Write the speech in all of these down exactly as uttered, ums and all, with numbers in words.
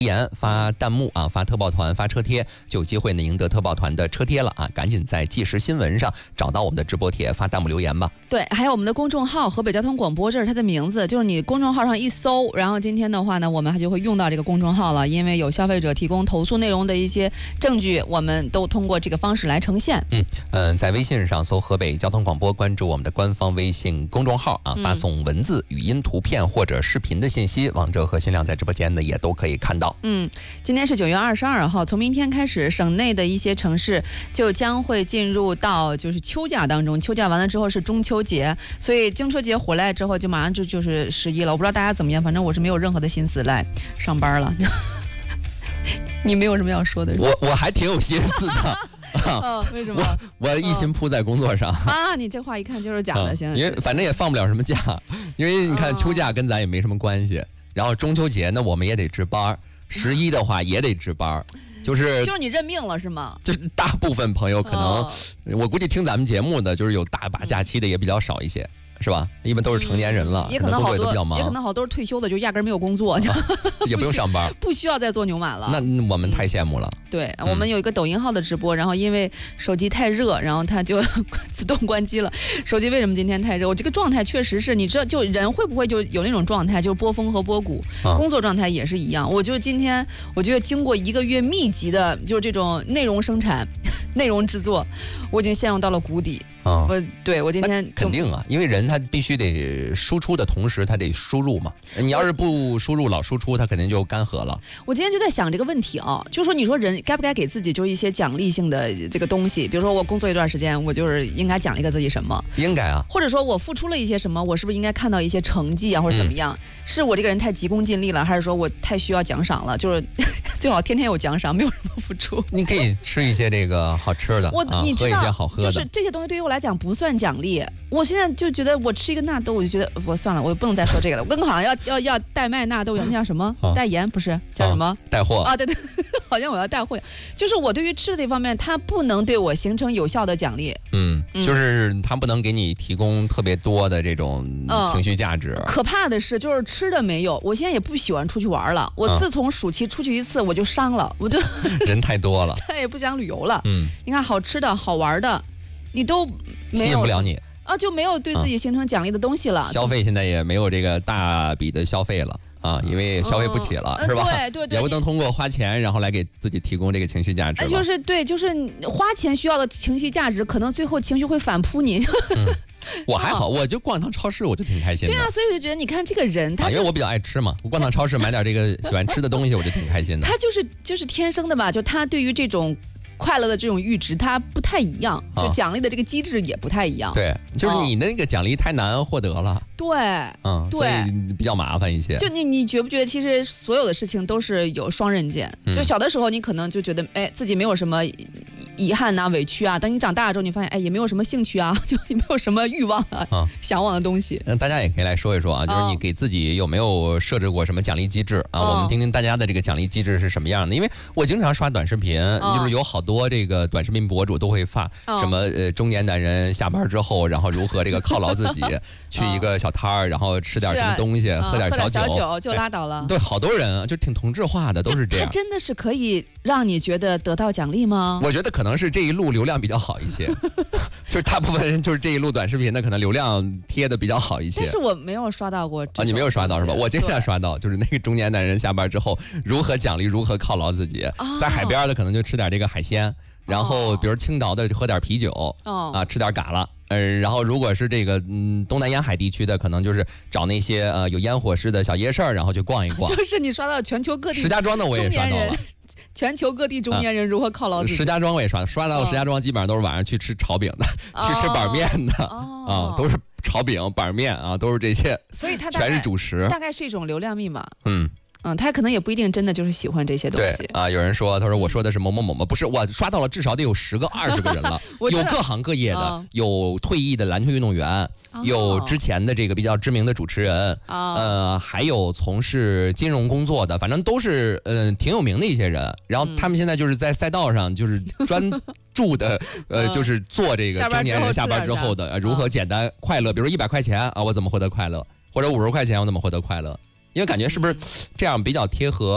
言发弹幕啊，发特报团发车贴，就有机会呢赢得特报团的车贴了啊！赶紧在即时新闻上找到我们的直播帖，发弹幕留言吧。 对，还有我们的公众号河北交通广播，这是它的名字，就是你公众号上一搜，然后今天的话呢，我们还就会用到这个公众号了，因为有消费者提供投诉内容的一些证据，我们都通过这个方式来呈现。 嗯嗯、呃，在微信上搜河北交通广播，关注我们的官方微信公众号啊，发送文字、语音、图片或者视频的信息，王哲和新亮在直播间呢也都可以看到。 嗯，今天是九月二十二号，从明天开始，省内的一些城市就将会进入到就是秋假当中。秋假完了之后是中秋节，所以中秋节回来之后就马上就就是十一了。我不知道大家怎么样，反正我是没有任何的心思来上班了。你没有什么要说的？ 我我还挺有心思的。 哦，为什么？ 我我一心扑在工作上、 哦、啊！你这话一看就是假的，行、 嗯。因为反正也放不了什么假，因为你看秋假跟咱也没什么关系。然后中秋节呢，我们也得值班。十一的话也得值班，就是就是你认命了是吗？ 就是大部分朋友可能，哦、我估计听咱们节目的，就是有大把假期的也比较少一些。是吧？一般都是成年人了， 嗯、也可能好多， 也也可能好多是退休的，就压根没有工作，就、 啊、也不用上班， 不需要再做牛马了。 那我们太羡慕了。 嗯、对、嗯，我们有一个抖音号的直播，然后因为手机太热，然后它就自动关机了。手机为什么今天太热？我这个状态确实是，你知道，就人会不会就有那种状态，就是波峰和波谷，啊、工作状态也是一样。我就今天，我觉得经过一个月密集的，就是这种内容生产、内容制作，我已经陷入到了谷底。 啊， 我对我今天肯定啊，因为人他必须得输出的同时，他得输入嘛。你要是不输入老输出，他肯定就干涸了。 我今天就在想这个问题啊，就说你说人该不该给自己就是一些奖励性的这个东西，比如说我工作一段时间，我就是应该奖励给自己什么？ 应该啊， 或者说我付出了一些什么，我是不是应该看到一些成绩啊，或者怎么样？嗯、是我这个人太急功近利了，还是说我太需要奖赏了？就是最好天天有奖赏，没有什么付出。 你可以吃一些这个好吃的， 我、 啊、 你知道， 喝一些好喝的， 就是这些东西对于我来讲不算奖励。我现在就觉得我吃一个纳豆，我就觉得我算了，我不能再说这个了。我跟好像要要要代卖纳豆，那叫什么？啊、代言不是叫什么？ 啊、带货啊？对对，好像我要带货。就是我对于吃的这方面，它不能对我形成有效的奖励。 嗯，就是它不能给你提供特别多的这种情绪价值。 嗯、可怕的是，就是吃的没有。我现在也不喜欢出去玩了。我自从暑期出去一次，我就伤了，我就人太多了， 再也不想旅游了。 嗯， 你看好吃的好玩的，你都没有吸引不了你。 啊，就没有对自己形成奖励的东西了。 嗯、消费现在也没有这个大笔的消费了啊，因为消费不起了， 嗯、 是吧？ 对对对， 也不能通过花钱然后来给自己提供这个情绪价值。 就是对，就是花钱需要的情绪价值，可能最后情绪会反扑你。 嗯、我还好，我就逛趟超市我就挺开心的。 对啊，所以我就觉得你看这个人，他、 啊、因为我比较爱吃嘛，我逛趟超市买点这个喜欢吃的东西，我就挺开心的。 他就是就是天生的吧，就他对于这种快乐的这种阈值，它不太一样，就奖励的这个机制也不太一样。 啊、对，就是你那个奖励太难获得了。 对， 嗯， 对， 所以比较麻烦一些。 就你你觉不觉得，其实所有的事情都是有双刃剑？ 嗯、 就小的时候，你可能就觉得，哎，自己没有什么遗憾呐、啊、委屈啊。等你长大了之后，你发现，哎，也没有什么兴趣啊，就也没有什么欲望啊、啊向往的东西。 那大家也可以来说一说啊，就是你给自己有没有设置过什么奖励机制啊？ 哦、 我们听听大家的这个奖励机制是什么样的。因为我经常刷短视频， 哦、 就是有好多这个短视频博主都会发什么呃中年男人下班之后，然后如何这个犒劳自己，去一个小摊儿，然后吃点什么东西， 啊、 喝点小酒， 小酒就拉倒了。 对，好多人啊，就挺同质化的，都是这样。 它真的是可以让你觉得得到奖励吗？ 我觉得可能是这一路流量比较好一些，就是大部分人就是这一路短视频的可能流量贴的比较好一些。 但是我没有刷到过啊，你没有刷到是吧？我经常刷到，就是那个中年男人下班之后如何奖励，如何犒劳自己， 哦、 在海边的可能就吃点这个海鲜。然后，比如青岛的就喝点啤酒， 哦、 啊，吃点嘎啦，呃，然后如果是这个嗯东南沿海地区的，可能就是找那些呃有烟火式的小夜市，然后去逛一逛。 就是你刷到全球各地， 石家庄的我也刷到了， 全球各地中年人如何犒劳自己。 石家庄我也刷，刷到石家庄基本上都是晚上去吃炒饼的， 哦、 去吃板面的， 哦、 啊，都是炒饼、板面啊，都是这些， 所以它全是主食， 大概是一种流量密码。 嗯。 嗯，他可能也不一定真的就是喜欢这些东西。 对啊，有人说，他说我说的是某某某某，不是，我刷到了至少得有十个、二十个人了，有各行各业的， 哦、 有退役的篮球运动员， 哦、 有之前的这个比较知名的主持人， 哦、 呃，还有从事金融工作的，反正都是嗯、呃、挺有名的一些人。然后他们现在就是在赛道上就是专注的，呃，就是做这个中年人下班之后的、呃、如何简单快乐，比如一百块钱啊，我怎么获得快乐，或者五十块钱我怎么获得快乐。因为感觉是不是这样比较贴合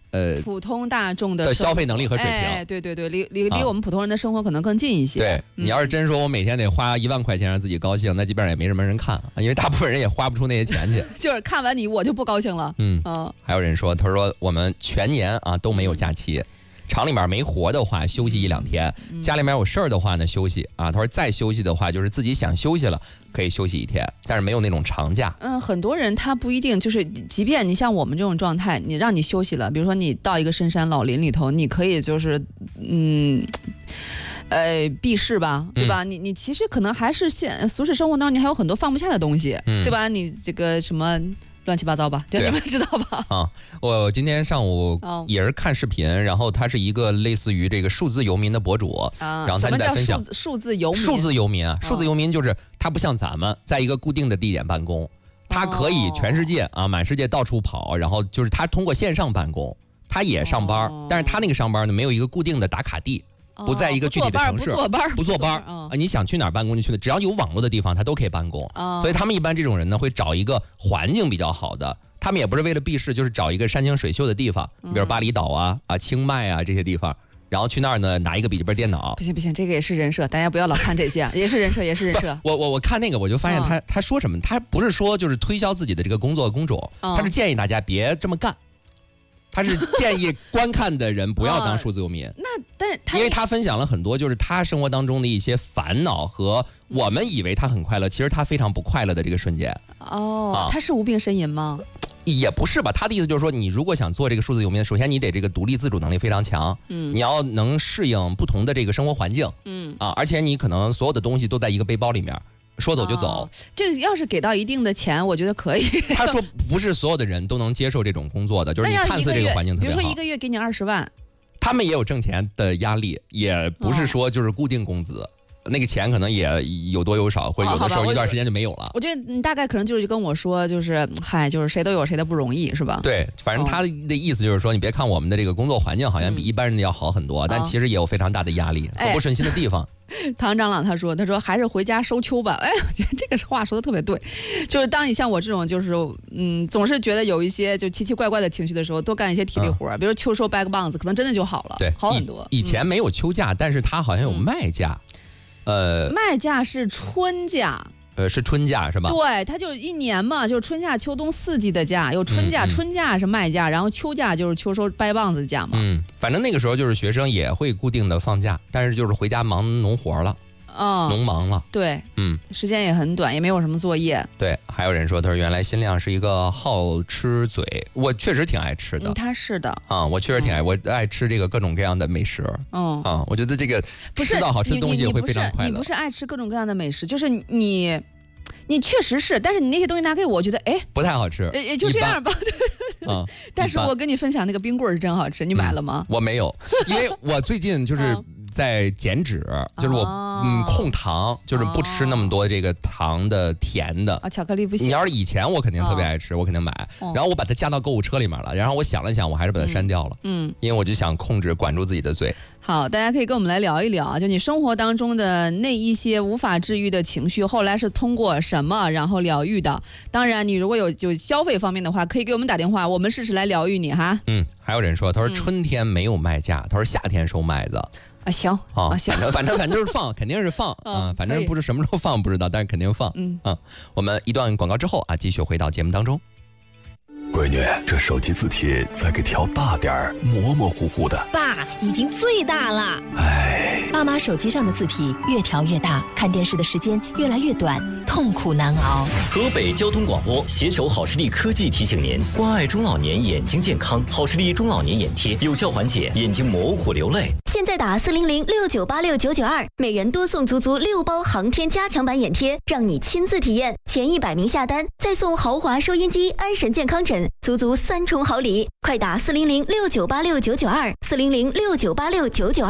呃普通大众的的消费能力和水平。 哎，对对对，离离离我们普通人的生活可能更近一些。 对、 嗯、 你要是真说我每天得花一万块钱让自己高兴，那基本上也没什么人看，因为大部分人也花不出那些钱去。 就是看完你我就不高兴了。 嗯嗯，还有人说，他说我们全年啊都没有假期。厂里面没活的话，休息一两天； 嗯、 家里面有事儿的话呢，休息啊。他说再休息的话，就是自己想休息了，可以休息一天，但是没有那种长假。 嗯，很多人他不一定就是，即便你像我们这种状态，你让你休息了，比如说你到一个深山老林里头，你可以就是嗯。呃，避世吧，对吧？嗯、你你其实可能还是现俗世生活当中，你还有很多放不下的东西，嗯、对吧？你这个什么乱七八糟吧，就你们知道吧？ 啊，我今天上午也是看视频，哦、然后他是一个类似于这个数字游民的博主，啊、然后他就在分享数字游民。 数字游民啊，数字游民就是他不像咱们在一个固定的地点办公，他可以全世界啊，满世界到处跑，然后就是他通过线上办公，他也上班，哦、但是他那个上班呢没有一个固定的打卡地。不在一个具体的城市， 不坐班， 不坐班啊！你想去哪儿办公就去哪儿，只要有网络的地方，他都可以办公。 哦、 所以他们一般这种人呢，会找一个环境比较好的。他们也不是为了避世，就是找一个山清水秀的地方，比如巴厘岛啊、啊清迈啊这些地方，然后去那儿呢，拿一个笔记本电脑。 不行不行，这个也是人设，大家不要老看这些，也是人设，也是人设。 我我我看那个，我就发现他、哦、他说什么，他不是说就是推销自己的这个工作工种，哦、他是建议大家别这么干。他是建议观看的人不要当数字游民。 哦、那但是他因为他分享了很多就是他生活当中的一些烦恼和我们以为他很快乐，其实他非常不快乐的这个瞬间。 哦，啊、他是无病呻吟吗？ 也不是吧，他的意思就是说，你如果想做这个数字游民，首先你得这个独立自主能力非常强，嗯，你要能适应不同的这个生活环境，嗯啊，而且你可能所有的东西都在一个背包里面。说走就走、哦， 这个要是给到一定的钱，我觉得可以。 他说不是所有的人都能接受这种工作的，就是你看似这个环境特别好。 比如说一个月给你二十万， 他们也有挣钱的压力，也不是说就是固定工资。哦，那个钱可能也有多有少，或者有的时候一段时间就没有了。 哦、我, 我觉得你大概可能就是跟我说，就是嗨，就是谁都有谁的不容易，是吧？ 对，反正他的意思就是说，你别看我们的这个工作环境好像比一般人要好很多，嗯、但其实也有非常大的压力和不顺心的地方。 哎唐长老他说：“他说还是回家收秋吧。”哎，我觉得这个话说的特别对，就是当你像我这种就是嗯总是觉得有一些就奇奇怪怪的情绪的时候，多干一些体力活，嗯、比如秋收掰个棒子，可能真的就好了， 对， 好很多。 以, 以前没有秋假，嗯、但是它好像有麦假， 嗯、呃，麦假是春假。 呃，是春假是吧？ 对，它就一年嘛，就是春夏秋冬四季的假，有春假， 嗯嗯、 春假是麦假，然后秋假就是秋收掰棒子的假嘛。 嗯，反正那个时候就是学生也会固定的放假，但是就是回家忙农活了， 哦， 农忙了。 对， 嗯， 时间也很短，也没有什么作业。 对，还有人说他说原来新亮是一个好吃嘴，我确实挺爱吃的。 嗯、他是的啊，我确实挺爱，嗯、我爱吃这个各种各样的美食。嗯啊，我觉得这个吃到好吃的东西会非常快乐。 你不是爱吃各种各样的美食，就是你。你确实是，但是你那些东西拿给我，我觉得哎不太好吃， 也就这样吧。 啊， 但是我跟你分享那个冰棍是真好吃，你买了吗？ 嗯、我没有，因为我最近就是在减脂，哦、就是我嗯控糖，就是不吃那么多这个糖的甜的啊，巧克力不行。 你要是以前我肯定特别爱吃，哦、我肯定买，哦、然后我把它加到购物车里面了，然后我想了想，我还是把它删掉了，嗯，因为我就想控制管住自己的嘴。 好，大家可以跟我们来聊一聊啊，就你生活当中的那一些无法治愈的情绪，后来是通过什么然后疗愈的？当然，你如果有就消费方面的话，可以给我们打电话，我们试试来疗愈你哈。 嗯，还有人说，他说春天没有麦假，他说夏天收麦子。 啊行啊， 行， 反正反正反正就是放，肯定是放啊，反正不是什么时候放不知道，但是肯定放。嗯啊，我们一段广告之后啊，继续回到节目当中。 闺女，这手机字体再给调大点儿，模模糊糊的。 爸，已经最大了。 哎， 爸妈手机上的字体越调越大，看电视的时间越来越短，痛苦难熬。 河北交通广播携手好视力科技提醒您：关爱中老年眼睛健康，好视力中老年眼贴有效缓解眼睛模糊流泪。 现在打四零零六九八六九九二，每人多送足足六包航天加强版眼贴，让你亲自体验。前一百名下单，再送豪华收音机、安神健康枕，足足三重好礼。快打四零零六九八六九九二，四零零六九八六九九二。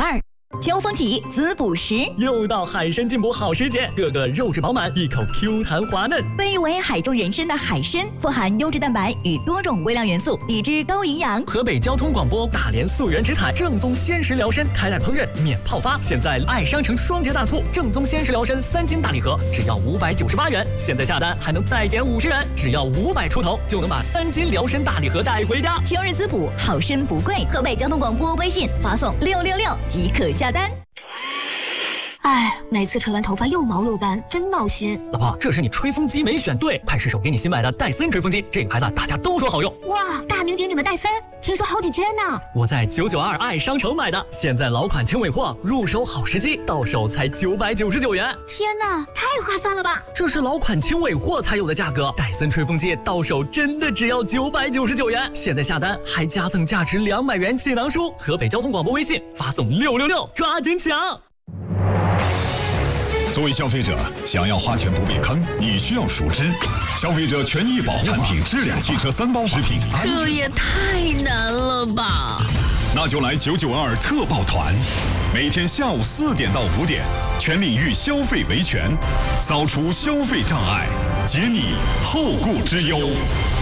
秋风起，滋补时， 又到海参进补好时节，个个肉质饱满，一口 Q 弹滑嫩。 被誉为海中人参的海参，富含优质蛋白与多种微量元素，以致高营养。 河北交通广播大连溯源直采正宗鲜食辽参，开袋烹饪免泡发。现在爱商城双节大促，正宗鲜食辽参三斤大礼盒只要五百九十八元，现在下单还能再减五十元，只要五百出头就能把三斤辽参大礼盒带回家。 秋日滋补，好参不贵。河北交通广播微信发送六六六即可下单。 哎，每次吹完头发又毛又干，真闹心。 老婆，这是你吹风机没选对，快试手给你新买的戴森吹风机，这个牌子大家都说好用。 哇，大名鼎鼎的戴森，听说好几千呢。 我在九九二爱商城买的，现在老款轻尾货，入手好时机，到手才九百九十九元。 天哪，太划算了吧！ 这是老款轻尾货才有的价格，戴森吹风机到手真的只要九百九十九元。现在下单还加赠价值两百元气囊书。河北交通广播微信发送六六六，抓紧抢！ 作为消费者，想要花钱不被坑，你需要熟知消费者权益保护产品质量汽车三包食品。 这也太难了吧！ 那就来九九二特报团，每天下午四点到五点，全领域消费维权，扫除消费障碍，解你后顾之忧。